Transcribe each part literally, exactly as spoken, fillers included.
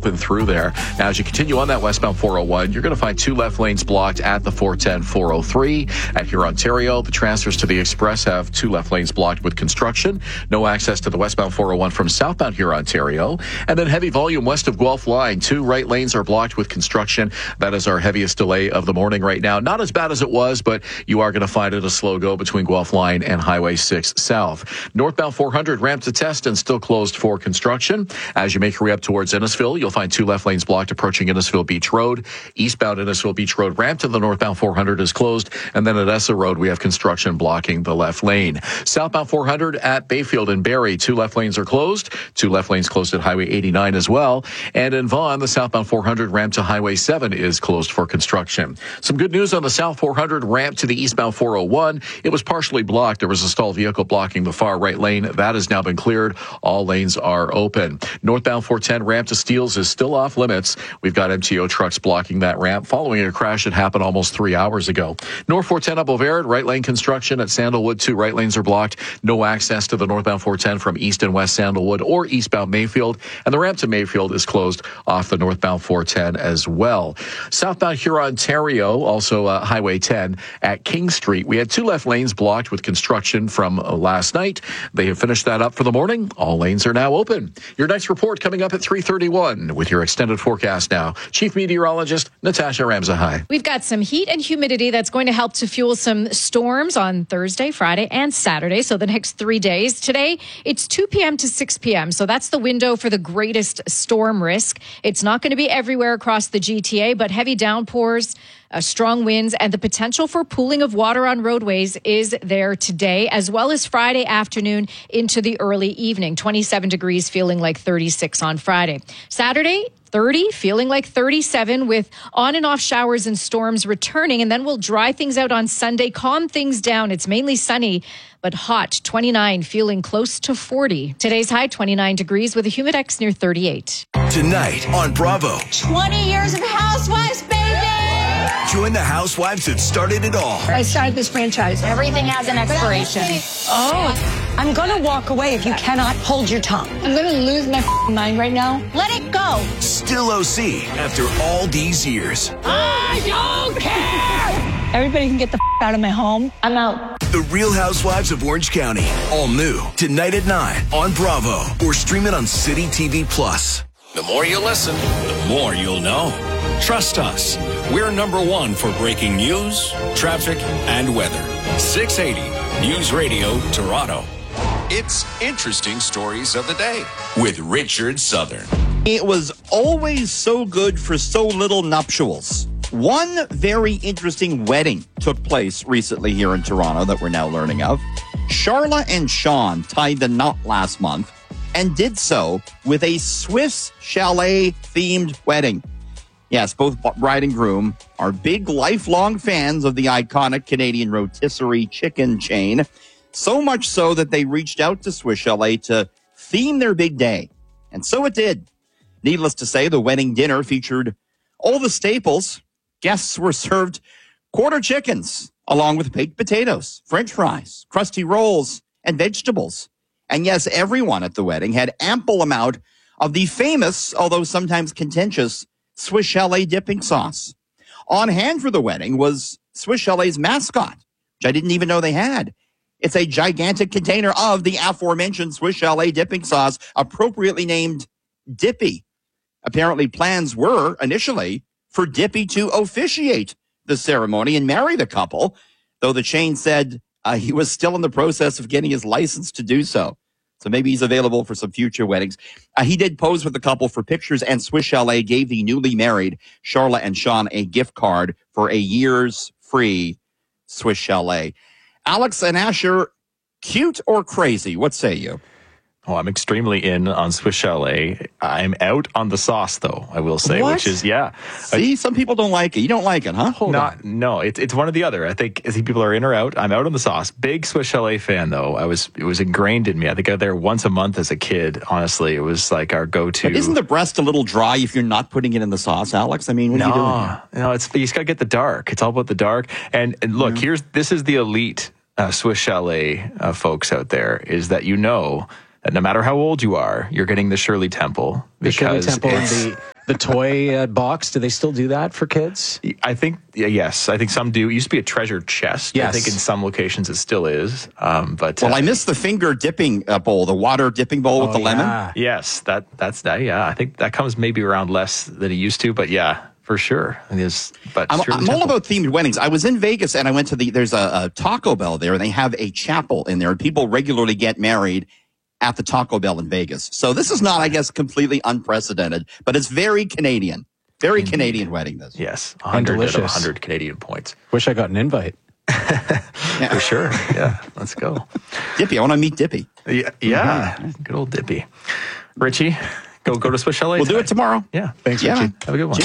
open through there. Now, as you continue on that westbound four oh one, you're going to find two left lanes blocked at the four ten, four oh three. At Hurontario, the transfers to the Express have two left lanes blocked with construction. No access to the westbound four oh one from southbound Hurontario. And then heavy volume west of Guelph Line. Two right lanes are blocked with construction. That is our heaviest delay of the morning right now. Not as bad as it was, but you are going to find it a slow go between Guelph Line and Highway six South. Northbound four hundred ramp to Teston still closed for construction. As you make your way up towards Innisfil, you'll find two left lanes blocked approaching Innisfil Beach Road. Eastbound Innisfil Beach Road ramp to the northbound four hundred is closed. And then at Essa Road, we have construction blocking the left lane. Southbound four hundred at Bayfield and Barrie, two left lanes are closed. Two left lanes closed at Highway eighty-nine as well. And in Vaughan, the southbound four hundred ramp to Highway seven is closed for construction. Some good news on the South four hundred ramp to the eastbound four oh one. It was partially blocked. There was a stalled vehicle blocking the far right lane. That has now been cleared. All lanes are open. Northbound four ten ramp to Steeles is still off limits. We've got M T O trucks blocking that ramp following a crash that happened almost three hours ago. North four ten up Bovaird, right lane construction at Sandalwood. Two right lanes are blocked. No access to the northbound four ten from east and west Sandalwood or eastbound Mayfield. And the ramp to Mayfield is closed off the northbound four ten as well. Southbound Hurontario, also uh, Highway ten at King Street. We had two left lanes blocked with construction from uh, last night. They have finished that up for the morning. All lanes are now open. Your next report coming up at three thirty-one with your extended forecast now. Chief Meteorologist Natasha Ramzahai. We've got some heat and humidity that's going to help to fuel some storms on Thursday, Friday, and Saturday. So the next three days. Today, it's two p.m. to six p.m. So that's the window for the greatest storm risk. It's not going to be everywhere across the G T A, but heavy downpours, Uh, strong winds, and the potential for pooling of water on roadways is there today, as well as Friday afternoon into the early evening. twenty-seven degrees, feeling like thirty-six on Friday. Saturday, thirty, feeling like thirty-seven, with on and off showers and storms returning. And then we'll dry things out on Sunday, calm things down. It's mainly sunny, but hot, twenty-nine, feeling close to forty. Today's high, twenty-nine degrees, with a humidex near thirty-eight. Tonight on Bravo. twenty years of Housewives, baby! Join the housewives that started it all. I started this franchise. Everything has an expiration. Oh, I'm going to walk away if you cannot hold your tongue. I'm going to lose my mind right now. Let it go. Still O C after all these years. I don't care! Everybody can get the out of my home. I'm out. The Real Housewives of Orange County. All new tonight at nine on Bravo or stream it on City T V Plus. The more you listen, the more you'll know. Trust us. We're number one for breaking news, traffic, and weather. six eighty News Radio Toronto. It's Interesting Stories of the Day with Richard Southern. It was always so good for so little nuptials. One very interesting wedding took place recently here in Toronto that we're now learning of. Charla and Sean tied the knot last month and did so with a Swiss chalet-themed wedding. Yes, both bride and groom are big lifelong fans of the iconic Canadian rotisserie chicken chain, so much so that they reached out to Swiss Chalet to theme their big day. And so it did. Needless to say, the wedding dinner featured all the staples. Guests were served quarter chickens, along with baked potatoes, French fries, crusty rolls, and vegetables. And yes, everyone at the wedding had ample amount of the famous, although sometimes contentious, Swiss Chalet dipping sauce. On hand for the wedding was Swiss Chalet's mascot, which I didn't even know they had. It's a gigantic container of the aforementioned Swiss Chalet dipping sauce, appropriately named Dippy. Apparently, plans were initially for Dippy to officiate the ceremony and marry the couple, though the chain said uh, he was still in the process of getting his license to do so. So maybe he's available for some future weddings. Uh, he did pose with the couple for pictures, and Swiss Chalet gave the newly married Charla and Sean a gift card for a year's free Swiss Chalet. Alex and Asher, cute or crazy? What say you? Oh, I'm extremely in on Swiss Chalet. I'm out on the sauce, though, I will say, What? which is, yeah. See, some people don't like it. You don't like it, huh? Hold Not, on. No, it's it's one or the other. I think I think people are in or out. I'm out on the sauce. Big Swiss Chalet fan, though. I was it was ingrained in me. I think I was there once a month as a kid. Honestly, it was like our go-to. But isn't the breast a little dry if you're not putting it in the sauce, Alex? I mean, what no, are you doing here? No, it's you just gotta get the dark. It's all about the dark. And, and look, Mm-hmm. here's this is the elite uh, Swiss Chalet uh, folks out there. Is that you know. that no matter how old you are, you're getting the Shirley Temple. The Shirley because Temple and it's- the The toy uh, box, do they still do that for kids? I think, yeah, yes. I think some do. It used to be a treasure chest. Yes. I think in some locations it still is. Um, but Well, uh, I missed the finger dipping uh, bowl, the water dipping bowl Oh, with the lemon. yeah. Yes, that that's that. Yeah, I think that comes maybe around less than it used to, but yeah, for sure. It is. But I'm, Shirley I'm all Temple. about themed weddings. I was in Vegas and I went to the, there's a, a Taco Bell there and they have a chapel in there and people regularly get married at the Taco Bell in Vegas. So this is not, I guess, completely unprecedented, but it's very Canadian. Very Indeed. Canadian wedding, this. Yes, one And hundred out of delicious. one hundred Canadian points. Wish I got an invite. For sure. Yeah, let's go. Dippy, I want to meet Dippy. Yeah, yeah. Good old Dippy. Richie, go go to Swiss Chalet. We'll do tonight. it tomorrow. Yeah. Thanks, Yeah. Richie. Have a good one.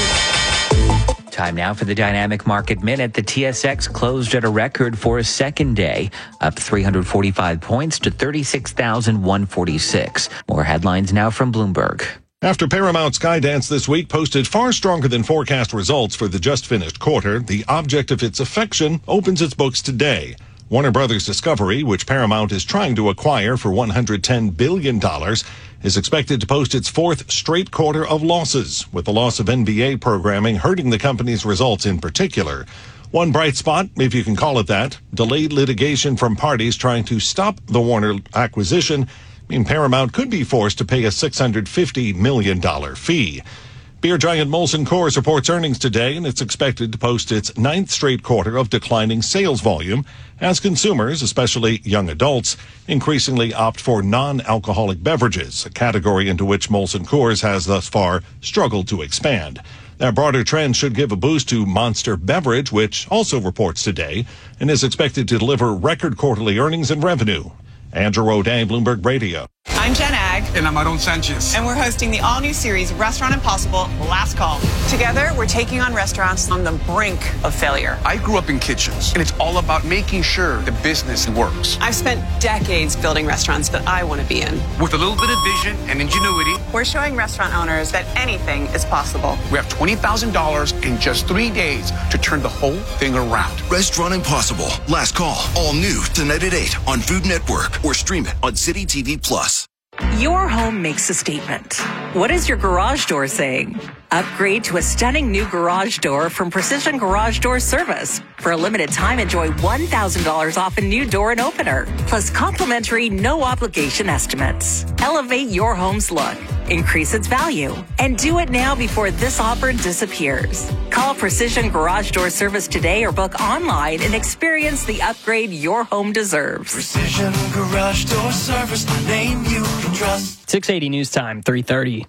Time now for the Dynamic Market Minute. The T S X closed at a record for a second day, up three hundred forty-five points to thirty-six thousand one hundred forty-six. More headlines now from Bloomberg. After Paramount Skydance this week posted far stronger than forecast results for the just finished quarter, the object of its affection opens its books today. Warner Brothers Discovery, which Paramount is trying to acquire for one hundred ten billion dollars, is expected to post its fourth straight quarter of losses, with the loss of N B A programming hurting the company's results in particular. One bright spot, if you can call it that, delayed litigation from parties trying to stop the Warner acquisition, mean Paramount could be forced to pay a six hundred fifty million dollars fee. Beer giant Molson Coors reports earnings today, and it's expected to post its ninth straight quarter of declining sales volume as consumers, especially young adults, increasingly opt for non-alcoholic beverages, a category into which Molson Coors has thus far struggled to expand. That broader trend should give a boost to Monster Beverage, which also reports today and is expected to deliver record quarterly earnings and revenue. Andrew O'Day, Bloomberg Radio. I'm Jen Ag. And I'm Aaron Sanchez. And we're hosting the all-new series, Restaurant Impossible, Last Call. Together, we're taking on restaurants on the brink of failure. I grew up in kitchens, and it's all about making sure the business works. I've spent decades building restaurants that I want to be in. With a little bit of vision and ingenuity, we're showing restaurant owners that anything is possible. We have twenty thousand dollars in just three days to turn the whole thing around. Restaurant Impossible, Last Call, all new tonight at eight on Food Network or stream it on City T V Plus. Your home makes a statement. What is your garage door saying? Upgrade to a stunning new garage door from Precision Garage Door Service. For a limited time, enjoy one thousand dollars off a new door and opener, plus complimentary no-obligation estimates. Elevate your home's look, increase its value, and do it now before this offer disappears. Call Precision Garage Door Service today or book online and experience the upgrade your home deserves. Precision Garage Door Service, the name you can trust. six eighty News Time, three thirty.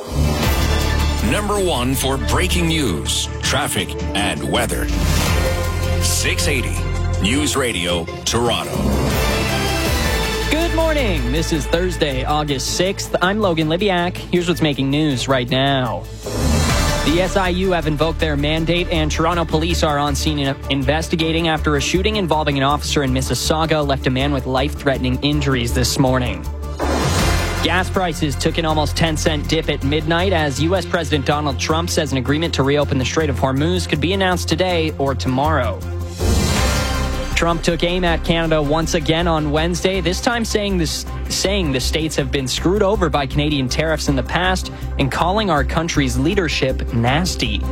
Number one for breaking news, traffic, and weather. six eighty News Radio, Toronto. Good morning. This is Thursday, August sixth. I'm Logan Libiak. Here's what's making news right now. The S I U have invoked their mandate, and Toronto police are on scene investigating after a shooting involving an officer in Mississauga left a man with life-threatening injuries this morning. Gas prices took an almost ten cent dip at midnight as U S President Donald Trump says an agreement to reopen the Strait of Hormuz could be announced today or tomorrow. Trump took aim at Canada once again on Wednesday, this time saying this, saying the states have been screwed over by Canadian tariffs in the past and calling our country's leadership nasty.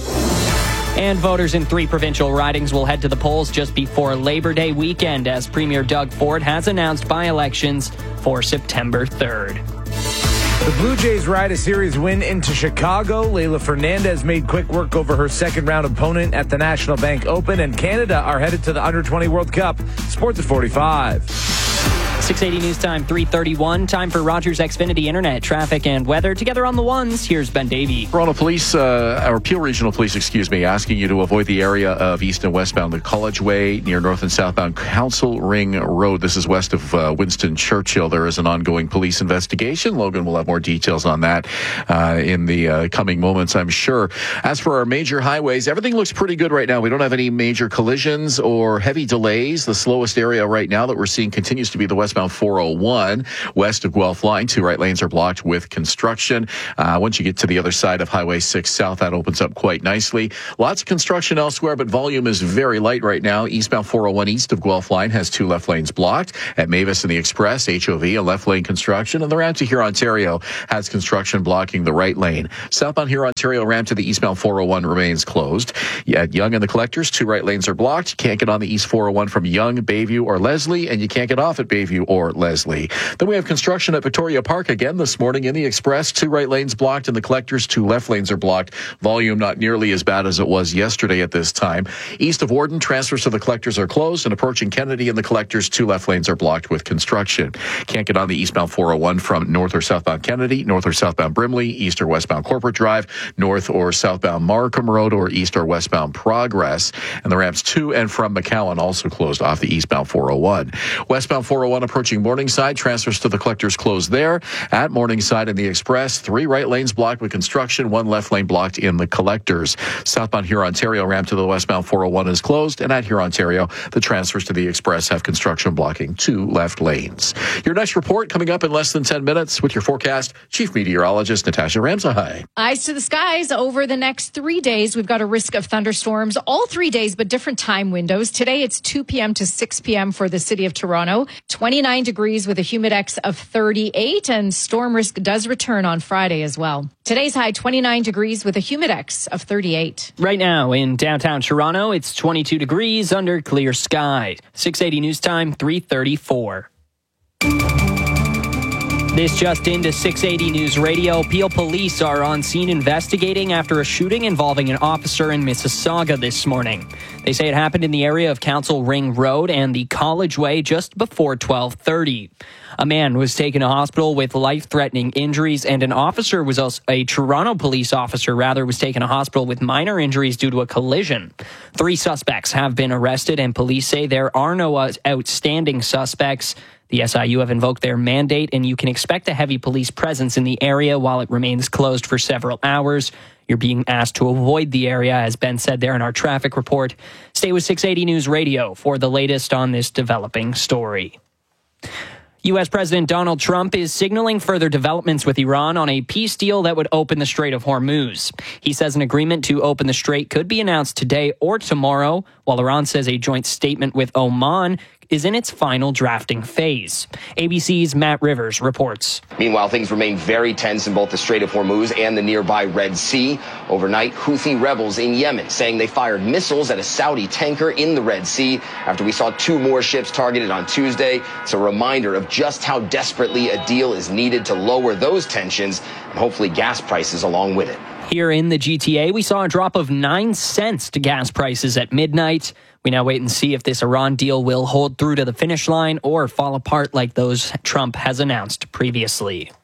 And voters in three provincial ridings will head to the polls just before Labor Day weekend as Premier Doug Ford has announced by-elections for September third. The Blue Jays ride a series win into Chicago. Leila Fernandez made quick work over her second-round opponent at the National Bank Open, and Canada are headed to the under twenty World Cup. Sports at forty-five. six eighty News Time, three thirty-one. Time for Rogers Xfinity Internet, traffic, and weather. Together on the ones, here's Ben Davey. Toronto Police, uh, or Peel Regional Police, excuse me, asking you to avoid the area of east and westbound the College Way near north and southbound Council Ring Road. This is west of uh, Winston Churchill. There is an ongoing police investigation. Logan will have more details on that uh, in the uh, coming moments, I'm sure. As for our major highways, everything looks pretty good right now. We don't have any major collisions or heavy delays. The slowest area right now that we're seeing continues to be the west westbound four oh one west of Guelph Line. Two right lanes are blocked with construction. Uh, once you get to the other side of Highway six South, that opens up quite nicely. Lots of construction elsewhere, but volume is very light right now. Eastbound four oh one east of Guelph Line has two left lanes blocked. At Mavis and the Express, H O V, a left lane construction. And the ramp to Huron, Ontario has construction blocking the right lane. Southbound Huron, Ontario ramp to the eastbound four oh one remains closed. At Yonge and the Collectors, two right lanes are blocked. You can't get on the East four oh one from Yonge, Bayview, or Leslie, and you can't get off at Bayview or Leslie. Then we have construction at Victoria Park again this morning in the Express. Two right lanes blocked in the Collectors, two left lanes are blocked. Volume not nearly as bad as it was yesterday at this time. East of Warden, transfers to the Collectors are closed, and approaching Kennedy and the Collectors, two left lanes are blocked with construction. Can't get on the eastbound four oh one from north or southbound Kennedy, north or southbound Brimley, east or westbound Corporate Drive, north or southbound Markham Road, or east or westbound Progress. And the ramps to and from McCowan also closed off the eastbound four oh one. Westbound four oh one approaching Morningside, transfers to the Collectors closed there. At Morningside and the Express, three right lanes blocked with construction, one left lane blocked in the Collectors. Southbound Huron, Ontario ramp to the westbound four oh one is closed, and at Huron, Ontario, the transfers to the Express have construction blocking two left lanes. Your next report coming up in less than ten minutes with your forecast, Chief Meteorologist Natasha Ramsahai. Eyes to the skies over the next three days. We've got a risk of thunderstorms all three days, but different time windows. Today, it's two p.m. to six p.m. for the city of Toronto. twenty-nine degrees with a humidex of thirty-eight, and storm risk does return on Friday as well. Today's high, twenty-nine degrees with a humidex of thirty-eight. Right now in downtown Toronto, it's twenty-two degrees under clear sky. six eighty News Time, three thirty-four. This just into six eighty News Radio. Peel police are on scene investigating after a shooting involving an officer in Mississauga this morning. They say it happened in the area of Council Ring Road and the College Way just before twelve thirty. A man was taken to hospital with life-threatening injuries, and an officer was also, a Toronto police officer rather, was taken to hospital with minor injuries due to a collision. Three suspects have been arrested, and police say there are no outstanding suspects. The S I U have invoked their mandate, and you can expect a heavy police presence in the area while it remains closed for several hours. You're being asked to avoid the area, as Ben said there in our traffic report. Stay with six eighty News Radio for the latest on this developing story. U S President Donald Trump is signaling further developments with Iran on a peace deal that would open the Strait of Hormuz. He says an agreement to open the strait could be announced today or tomorrow, while Iran says a joint statement with Oman is in its final drafting phase. A B C's Matt Rivers reports. Meanwhile, things remain very tense in both the Strait of Hormuz and the nearby Red Sea. Overnight, Houthi rebels in Yemen saying they fired missiles at a Saudi tanker in the Red Sea after we saw two more ships targeted on Tuesday. It's a reminder of just how desperately a deal is needed to lower those tensions and hopefully gas prices along with it. Here in the G T A, we saw a drop of nine cents to gas prices at midnight. We now wait and see if this Iran deal will hold through to the finish line or fall apart like those Trump has announced previously.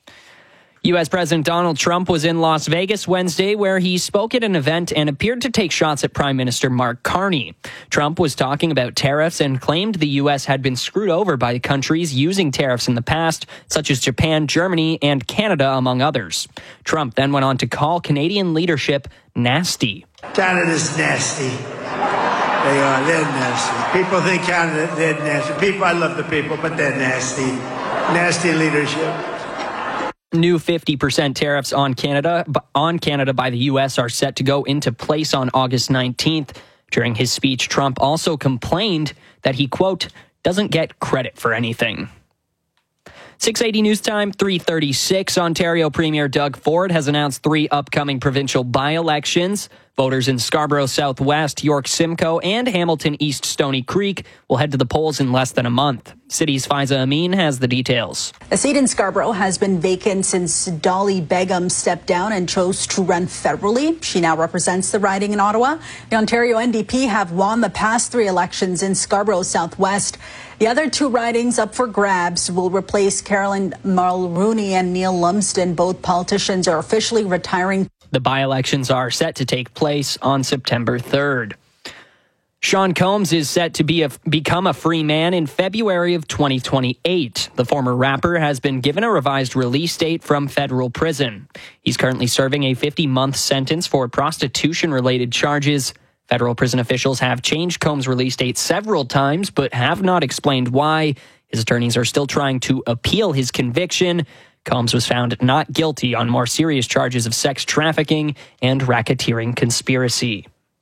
U S President Donald Trump was in Las Vegas Wednesday, where he spoke at an event and appeared to take shots at Prime Minister Mark Carney. Trump was talking about tariffs and claimed the U S had been screwed over by countries using tariffs in the past, such as Japan, Germany, and Canada, among others. Trump then went on to call Canadian leadership nasty. Canada's nasty. They are. They're nasty. People think Canada, they're nasty. People, I love the people, but they're nasty. Nasty leadership. New fifty percent tariffs on Canada on Canada by the U S are set to go into place on August nineteenth. During his speech, Trump also complained that he, quote, doesn't get credit for anything. six eighty News Time, three thirty-six. Ontario Premier Doug Ford has announced three upcoming provincial by-elections. Voters in Scarborough Southwest, York Simcoe, and Hamilton East Stony Creek will head to the polls in less than a month. City's Faiza Amin has the details. A seat in Scarborough has been vacant since Dolly Begum stepped down and chose to run federally. She now represents the riding in Ottawa. The Ontario N D P have won the past three elections in Scarborough Southwest. The other two ridings up for grabs will replace Carolyn Mulrooney and Neil Lumsden. Both politicians are officially retiring. The by-elections are set to take place on September third. Sean Combs is set to be a, become a free man in February of twenty twenty-eight. The former rapper has been given a revised release date from federal prison. He's currently serving a fifty-month sentence for prostitution-related charges. Federal prison officials have changed Combs' release date several times, but have not explained why. His attorneys are still trying to appeal his conviction. Combs was found not guilty on more serious charges of sex trafficking and racketeering conspiracy.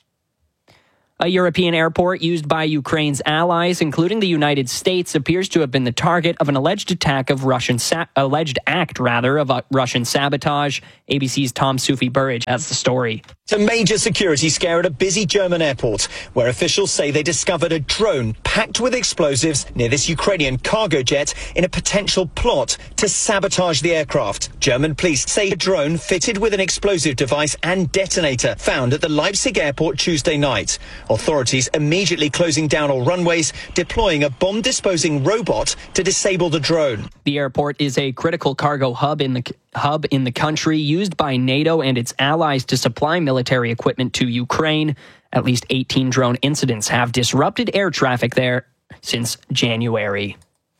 A European airport used by Ukraine's allies, including the United States, appears to have been the target of an alleged attack of Russian sa- alleged act rather of uh, Russian sabotage. A B C's Tom Sufi Burridge has the story. It's a major security scare at a busy German airport, where officials say they discovered a drone packed with explosives near this Ukrainian cargo jet in a potential plot to sabotage the aircraft. German police say a drone fitted with an explosive device and detonator found at the Leipzig airport Tuesday night. Authorities immediately closing down all runways, deploying a bomb-disposing robot to disable the drone. The airport is a critical cargo hub in the hub in the country, used by NATO and its allies to supply military equipment to Ukraine. At least eighteen drone incidents have disrupted air traffic there since January.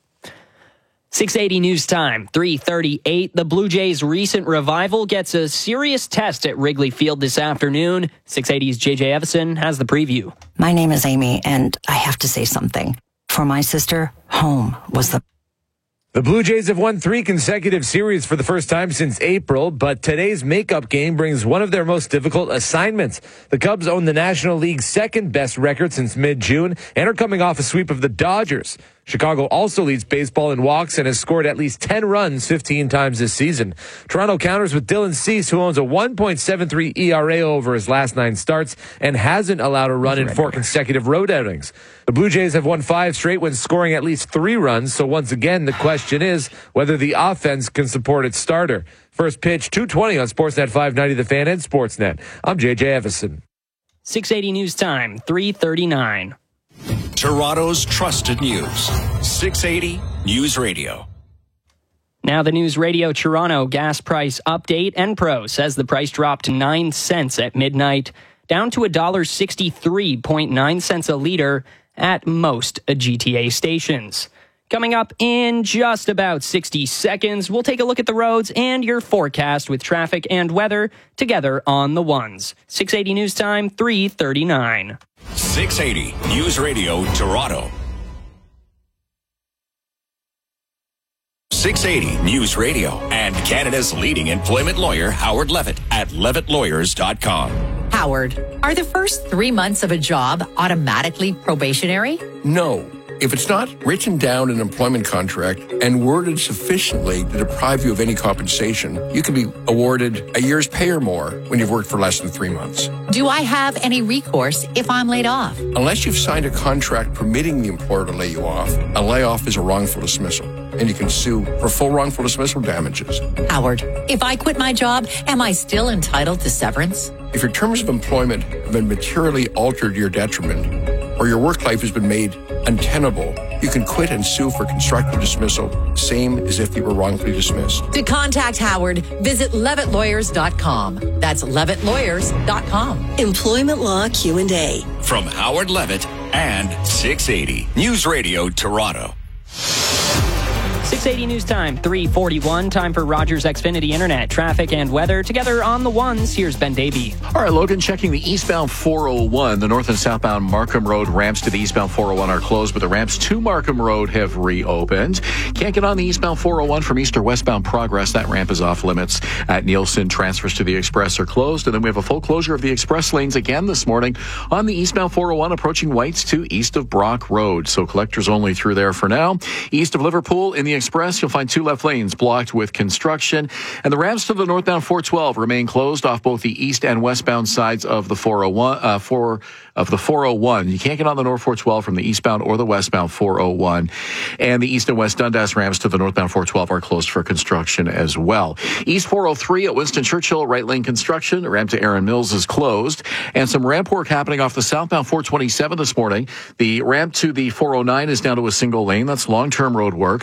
six eighty News Time, three thirty-eight. The Blue Jays' recent revival gets a serious test at Wrigley Field this afternoon. six eighty's J J Evison has the preview. My name is Amy, and I have to say something. For my sister, home was the... The Blue Jays have won three consecutive series for the first time since April, but today's makeup game brings one of their most difficult assignments. The Cubs own the National League's second best record since mid-June and are coming off a sweep of the Dodgers. Chicago also leads baseball in walks and has scored at least ten runs fifteen times this season. Toronto counters with Dylan Cease, who owns a one point seven three E R A over his last nine starts and hasn't allowed a run in four consecutive road outings. The Blue Jays have won five straight when scoring at least three runs, so once again, the question is whether the offense can support its starter. First pitch, two twenty on Sportsnet five ninety The Fan and Sportsnet. I'm J J Evison. six eighty News Time, three thirty-nine. Toronto's trusted news. six eighty News Radio. Now the News Radio Toronto gas price update. Enpro says the price dropped nine cents at midnight, down to one dollar sixty-three point nine cents a liter at most G T A stations. Coming up in just about sixty seconds, we'll take a look at the roads and your forecast with traffic and weather together on the ones. six eighty News Time, three thirty-nine. six eighty News Radio Toronto. six eighty News Radio and Canada's leading employment lawyer, Howard Levitt, at levitt lawyers dot com. Howard, are the first three months of a job automatically probationary? No. If it's not written down in an employment contract and worded sufficiently to deprive you of any compensation, you can be awarded a year's pay or more when you've worked for less than three months. Do I have any recourse if I'm laid off? Unless you've signed a contract permitting the employer to lay you off, a layoff is a wrongful dismissal, and you can sue for full wrongful dismissal damages. Howard, if I quit my job, am I still entitled to severance? If your terms of employment have been materially altered to your detriment, or your work life has been made untenable, you can quit and sue for constructive dismissal, same as if you were wrongfully dismissed. To contact Howard, visit levitt lawyers dot com. That's levitt lawyers dot com. Employment Law Q and A. From Howard Levitt and six eighty News Radio Toronto. six eighty News Time, three forty-one. Time for Rogers Xfinity Internet, traffic and weather together on the ones. Here's Ben Davey. All right, Logan, checking the eastbound four oh one. The north and southbound Markham Road ramps to the eastbound four oh one are closed, but the ramps to Markham Road have reopened. Can't get on the eastbound four oh one from east or westbound Progress. That ramp is off limits at Nielsen. Transfers to the Express are closed. And then we have a full closure of the Express lanes again this morning on the eastbound four oh one approaching Whites to east of Brock Road. So collectors only through there for now. East of Liverpool in the Express, you'll find two left lanes blocked with construction. And the ramps to the northbound four twelve remain closed off both the east and westbound sides of the four oh one, uh, four of the four oh one. You can't get on the north four twelve from the eastbound or the westbound four oh one. And the east and west Dundas ramps to the northbound four twelve are closed for construction as well. East four oh three at Winston Churchill, right lane construction. Ramp to Aaron Mills is closed. And some ramp work happening off the southbound four twenty-seven this morning. The ramp to the four oh nine is down to a single lane. That's long-term road work. But the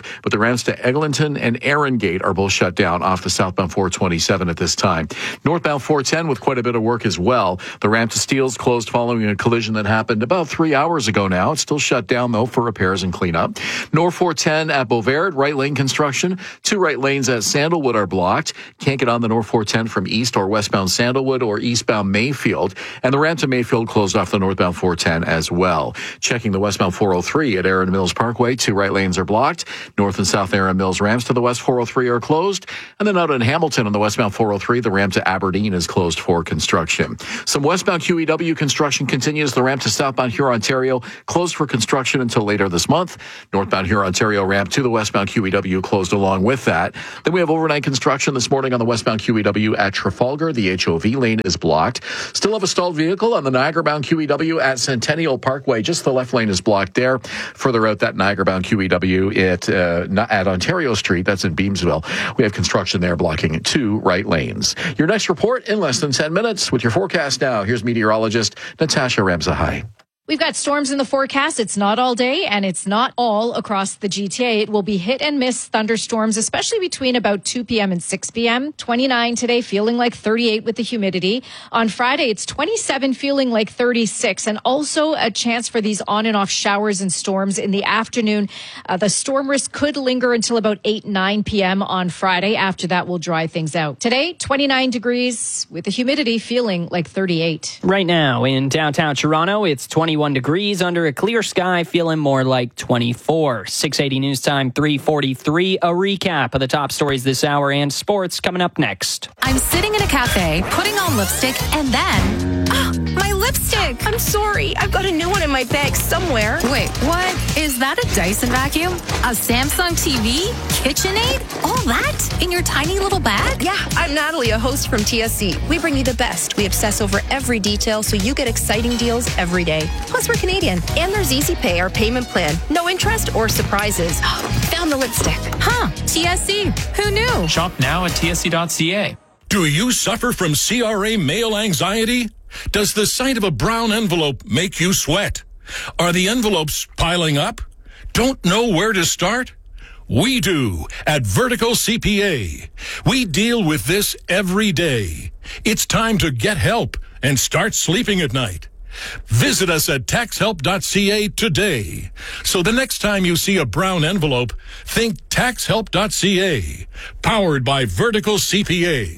ramps to Eglinton and Erin Gate are both shut down off the southbound four twenty-seven at this time. Northbound four ten with quite a bit of work as well. The ramp to Steeles closed following a collision that happened about three hours ago now. It's still shut down, though, for repairs and cleanup. North four ten at Beauvert, right lane construction. Two right lanes at Sandalwood are blocked. Can't get on the North four ten from east or westbound Sandalwood or eastbound Mayfield. And the ramp to Mayfield closed off the northbound four ten as well. Checking the westbound four oh three at Erin Mills Parkway. Two right lanes are blocked. North and south Erin Mills ramps to the west four oh three are closed. And then out in Hamilton on the westbound four oh three, the ramp to Aberdeen is closed for construction. Some westbound Q E W construction continues. The ramp to southbound Huron-Ontario closed for construction until later this month. Northbound Huron-Ontario ramp to the westbound Q E W closed along with that. Then we have overnight construction this morning on the westbound Q E W at Trafalgar. The H O V lane is blocked. Still have a stalled vehicle on the Niagara-bound Q E W at Centennial Parkway. Just the left lane is blocked there. Further out that Niagara-bound Q E W at, uh, at Ontario Street, that's in Beamsville. We have construction there blocking two right lanes. Your next report in less than ten minutes with your forecast now. Here's meteorologist Natasha Ramzahai. We've got storms in the forecast. It's not all day, and it's not all across the G T A. It will be hit and miss thunderstorms, especially between about two p.m. and six p.m. twenty-nine today, feeling like thirty-eight with the humidity. On Friday, it's twenty-seven, feeling like thirty-six, and also a chance for these on and off showers and storms in the afternoon. Uh, the storm risk could linger until about eight, nine p.m. on Friday. After that, we'll dry things out. Today, twenty-nine degrees with the humidity, feeling like thirty-eight. Right now in downtown Toronto, it's twenty-one degrees under a clear sky, feeling more like twenty-four. six eighty News Time, three forty-three. A recap of the top stories this hour and sports coming up next. I'm sitting in a cafe, putting on lipstick, and then... Oh, my lipstick! I'm sorry. I've got a new one in my bag somewhere. Wait, what? Is that a Dyson vacuum? A Samsung T V? KitchenAid? All that? In your tiny little bag? Yeah, I'm Natalie, a host from T S C. We bring you the best. We obsess over every detail so you get exciting deals every day. Plus, we're Canadian. And there's Easy Pay, our payment plan. No interest or surprises. Found the lipstick. Huh. T S C. Who knew? Shop now at T S C dot C A. Do you suffer from C R A mail anxiety? Does the sight of a brown envelope make you sweat? Are the envelopes piling up? Don't know where to start? We do at Vertical C P A. We deal with this every day. It's time to get help and start sleeping at night. Visit us at tax help dot C A today. So the next time you see a brown envelope, think tax help dot C A. Powered by Vertical C P A.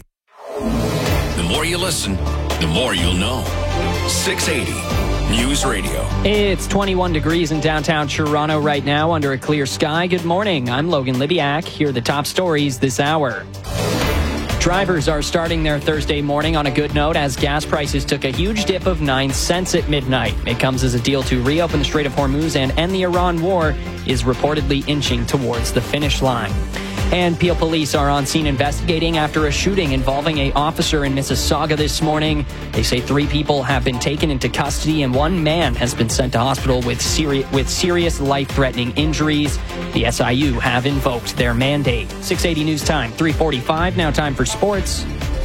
The more you listen, the more you'll know. six eighty News Radio. It's twenty-one degrees in downtown Toronto right now under a clear sky. Good morning. I'm Logan Libiak. Here are the top stories this hour. Drivers are starting their Thursday morning on a good note as gas prices took a huge dip of nine cents at midnight. It comes as a deal to reopen the Strait of Hormuz and end the Iran war is reportedly inching towards the finish line. And Peel police are on scene investigating after a shooting involving an officer in Mississauga this morning. They say three people have been taken into custody and one man has been sent to hospital with, seri- with serious life-threatening injuries. The S I U have invoked their mandate. six eighty News Time, three forty-five. Now time for sports.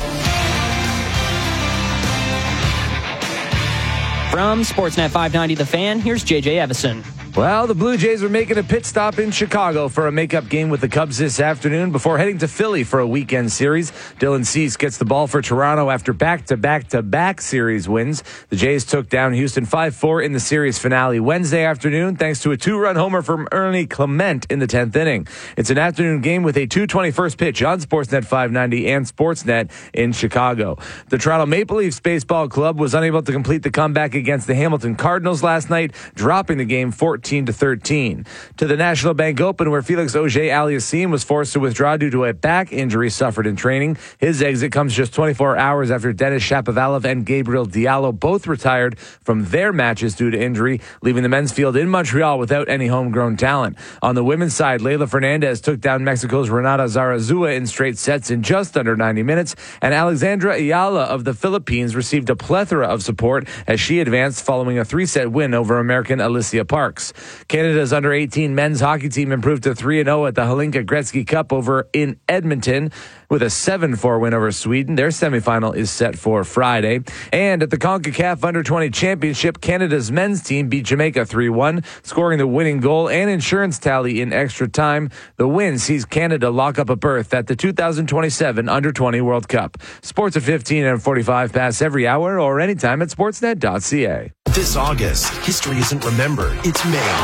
From Sportsnet five ninety The Fan, here's J J Evison. Well, the Blue Jays are making a pit stop in Chicago for a makeup game with the Cubs this afternoon before heading to Philly for a weekend series. Dylan Cease gets the ball for Toronto after back-to-back-to-back series wins. The Jays took down Houston five four in the series finale Wednesday afternoon thanks to a two-run homer from Ernie Clement in the tenth inning. It's an afternoon game with a two twenty-first pitch on Sportsnet five ninety and Sportsnet in Chicago. The Toronto Maple Leafs Baseball Club was unable to complete the comeback against the Hamilton Cardinals last night, dropping the game fourteen to thirteen. To the National Bank Open, where Felix Auger-Aliassime was forced to withdraw due to a back injury suffered in training. His exit comes just twenty-four hours after Denis Shapovalov and Gabriel Diallo both retired from their matches due to injury, leaving the men's field in Montreal without any homegrown talent. On the women's side, Leylah Fernandez took down Mexico's Renata Zarazua in straight sets in just under ninety minutes, and Alexandra Ayala of the Philippines received a plethora of support as she advanced following a three-set win over American Alicia Parks. Canada's under eighteen men's hockey team improved to three and oh at the Hlinka Gretzky Cup over in Edmonton with a seven four win over Sweden. Their semifinal is set for Friday. And at the CONCACAF Under twenty Championship, Canada's men's team beat Jamaica three one, scoring the winning goal and insurance tally in extra time. The win sees Canada lock up a berth at the two thousand twenty-seven Under twenty World Cup. Sports at fifteen and forty-five pass every hour or anytime at sportsnet dot c a. This August, history isn't remembered, it's made.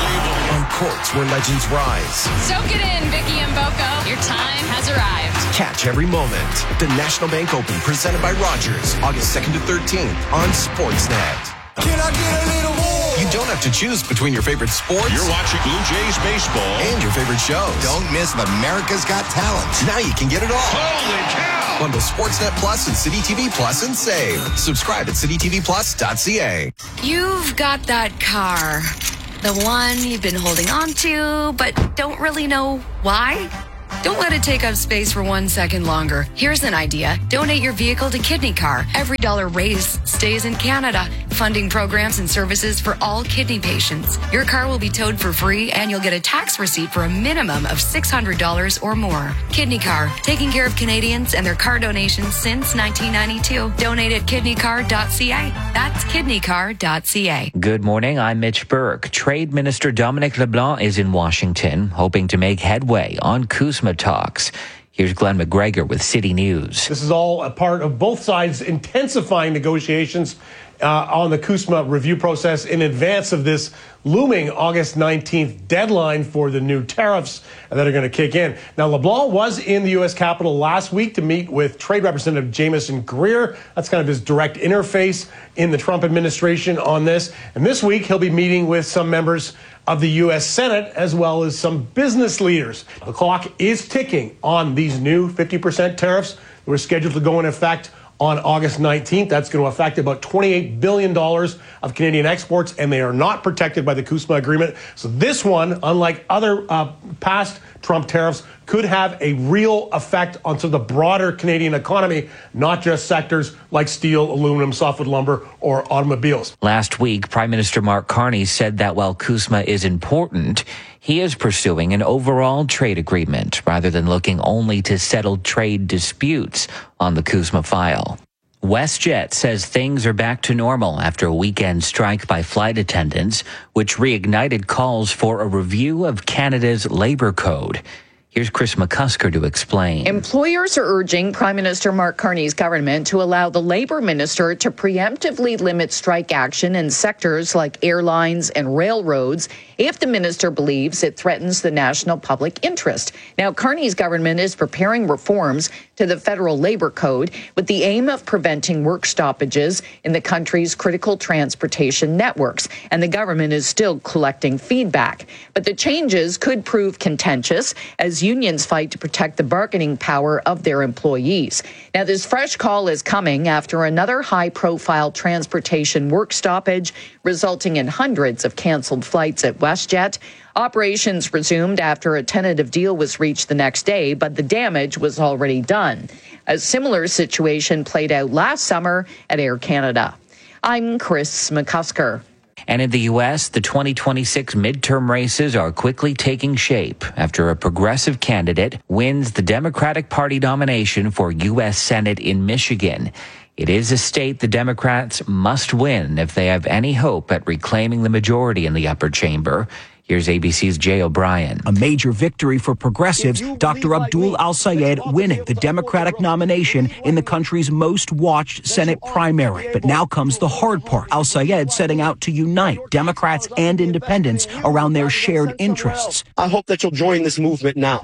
On courts where legends rise. Soak it in, Vicky and Boko. Your time has arrived. Catch every moment. The National Bank Open, presented by Rogers, August second to thirteenth on Sportsnet. Can I get a little more? You don't have to choose between your favorite sports. You're watching Blue Jays baseball. And your favorite shows. Don't miss America's Got Talent. Now you can get it all. Holy cow! Bundle Sportsnet Plus and City T V Plus and save. Subscribe at city t v plus dot c a. You've got that car. The one you've been holding on to, but don't really know why? Don't let it take up space for one second longer. Here's an idea. Donate your vehicle to Kidney Car. Every dollar raised stays in Canada, funding programs and services for all kidney patients. Your car will be towed for free, and you'll get a tax receipt for a minimum of six hundred dollars or more. Kidney Car, taking care of Canadians and their car donations since nineteen ninety-two. Donate at kidney car dot c a. That's kidney car dot c a. Good morning, I'm Mitch Burke. Trade Minister Dominic LeBlanc is in Washington, hoping to make headway on CUSMA talks. Here's Glenn McGregor with City News. This is all a part of both sides intensifying negotiations uh, on the CUSMA review process in advance of this looming August nineteenth deadline for the new tariffs that are going to kick in. Now, LeBlanc was in the U S Capitol last week to meet with Trade Representative Jamieson Greer. That's kind of his direct interface in the Trump administration on this. And this week, he'll be meeting with some members of the U S Senate, as well as some business leaders. The clock is ticking on these new fifty percent tariffs that were scheduled to go in effect on August nineteenth. That's going to affect about twenty-eight billion dollars of Canadian exports, and they are not protected by the CUSMA agreement. So this one, unlike other uh, past Trump tariffs, could have a real effect on sort of the broader Canadian economy, not just sectors like steel, aluminum, softwood lumber, or automobiles. Last week, Prime Minister Mark Carney said that while CUSMA is important, he is pursuing an overall trade agreement rather than looking only to settle trade disputes on the CUSMA file. WestJet says things are back to normal after a weekend strike by flight attendants, which reignited calls for a review of Canada's labor code. Here's Chris McCusker to explain. Employers are urging Prime Minister Mark Carney's government to allow the Labour Minister to preemptively limit strike action in sectors like airlines and railroads if the minister believes it threatens the national public interest. Now, Carney's government is preparing reforms to the federal labor code with the aim of preventing work stoppages in the country's critical transportation networks, and the government is still collecting feedback. But the changes could prove contentious as unions fight to protect the bargaining power of their employees. Now, this fresh call is coming after another high-profile transportation work stoppage, resulting in hundreds of canceled flights at WestJet. Operations resumed after a tentative deal was reached the next day, but the damage was already done. A similar situation played out last summer at Air Canada. I'm Chris McCusker. And in the U S, the twenty twenty-six midterm races are quickly taking shape after a progressive candidate wins the Democratic Party nomination for U S Senate in Michigan. It is a state the Democrats must win if they have any hope at reclaiming the majority in the upper chamber. Here's A B C's Jay O'Brien. A major victory for progressives, Doctor Abdul Al-Sayed winning the Democratic nomination in the country's most watched Senate primary. But now comes the hard part. Al-Sayed setting out to unite Democrats and independents around their shared interests. I hope that you'll join this movement now.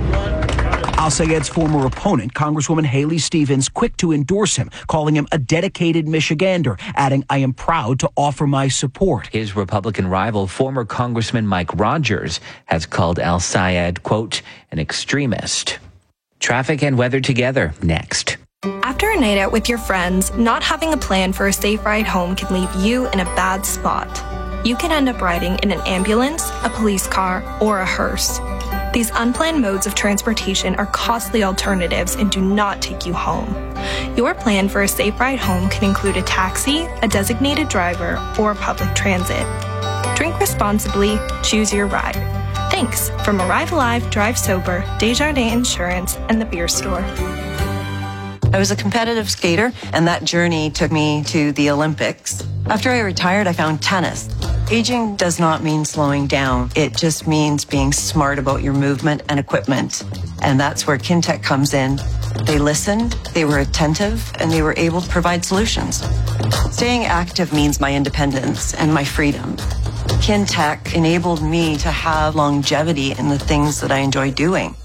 Al-Sayed's former opponent, Congresswoman Haley Stevens, quick to endorse him, calling him a dedicated Michigander, adding, "I am proud to offer my support." His Republican rival, former Congressman Mike Rogers, has called Al-Sayed, quote, an extremist. Traffic and weather together next. After a night out with your friends, not having a plan for a safe ride home can leave you in a bad spot. You can end up riding in an ambulance, a police car, or a hearse. These unplanned modes of transportation are costly alternatives and do not take you home. Your plan for a safe ride home can include a taxi, a designated driver, or public transit. Drink responsibly, choose your ride. Thanks from Arrive Alive, Drive Sober, Desjardins Insurance, and the Beer Store. I was a competitive skater, and that journey took me to the Olympics. After I retired, I found tennis. Aging does not mean slowing down. It just means being smart about your movement and equipment. And that's where Kintec comes in. They listened, they were attentive, and they were able to provide solutions. Staying active means my independence and my freedom. Kintec enabled me to have longevity in the things that I enjoy doing.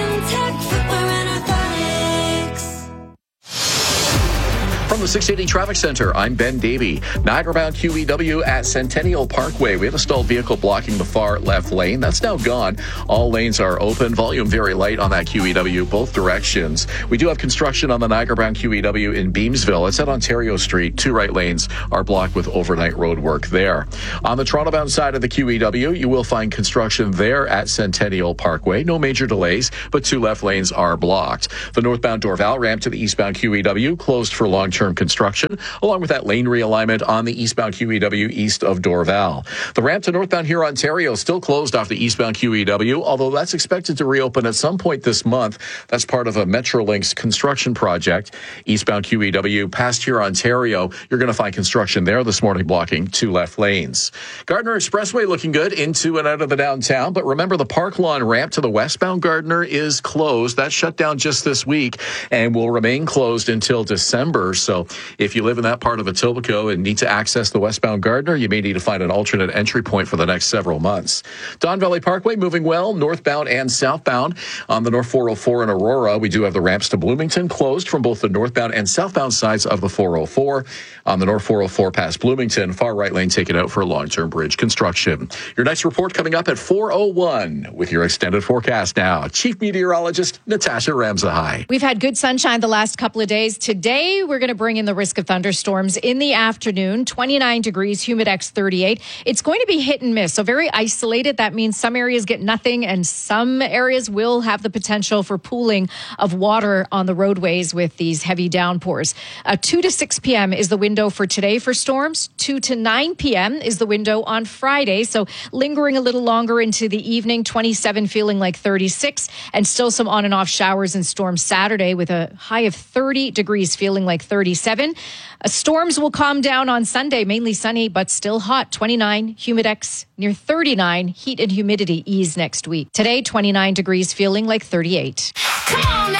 From the six eighty Traffic Center, I'm Ben Davey. Niagara-bound Q E W at Centennial Parkway. We have a stalled vehicle blocking the far left lane. That's now gone. All lanes are open. Volume very light on that Q E W, both directions. We do have construction on the Niagara-bound Q E W in Beamsville. It's at Ontario Street. Two right lanes are blocked with overnight road work there. On the Toronto-bound side of the Q E W, you will find construction there at Centennial Parkway. No major delays, but two left lanes are blocked. The northbound Dorval ramp to the eastbound Q E W closed for long-term construction, along with that lane realignment on the eastbound Q E W east of Dorval. The ramp to northbound Huron, Ontario still closed off the eastbound Q E W, although that's expected to reopen at some point this month. That's part of a Metrolinx construction project. Eastbound Q E W past Huron, Ontario, you're going to find construction there this morning blocking two left lanes. Gardiner Expressway looking good into and out of the downtown, but remember the Park Lawn ramp to the westbound Gardiner is closed. That shut down just this week and will remain closed until December. So if you live in that part of Etobicoke and need to access the westbound Gardiner, you may need to find an alternate entry point for the next several months. Don Valley Parkway moving well, northbound and southbound. On the North four oh four in Aurora, we do have the ramps to Bloomington closed from both the northbound and southbound sides of the four oh four. On the North four oh four past Bloomington, far right lane taken out for long-term bridge construction. Your next report coming up at four oh one with your extended forecast now. Chief Meteorologist Natasha Ramsahai. We've had good sunshine the last couple of days. Today, we're going to bring in the risk of thunderstorms in the afternoon. twenty-nine degrees, Humidex thirty-eight. It's going to be hit and miss, so very isolated. That means some areas get nothing and some areas will have the potential for pooling of water on the roadways with these heavy downpours. Uh, two to six p.m. is the window for today for storms. two to nine p.m. is the window on Friday, so lingering a little longer into the evening. twenty-seven feeling like thirty-six, and still some on and off showers and storms Saturday with a high of thirty degrees feeling like thirty-seven. Uh, storms will calm down on Sunday, mainly sunny, but still hot. twenty-nine, Humidex near thirty-nine. Heat and humidity ease next week. Today, twenty-nine degrees, feeling like thirty-eight. Come on now.